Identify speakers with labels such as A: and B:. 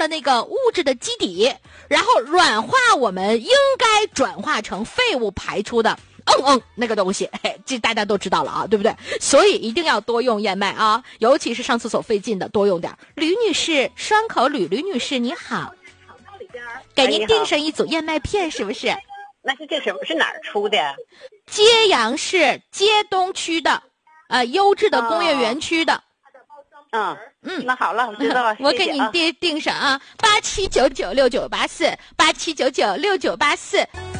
A: 的那个物质的基底，然后软化我们应该转化成废物排出的那个东西，这大家都知道了啊，对不对？所以一定要多用燕麦啊，尤其是上厕所费劲的，多用点。吕女士，双口吕，吕女士你好，给您订上一组燕麦片，是不是？
B: 那是这什么是哪儿出的？
A: 揭阳市揭东区的，优质的工业园区的。
B: 那好了，我知道了。
A: 我给你订上啊，87996984，87996984。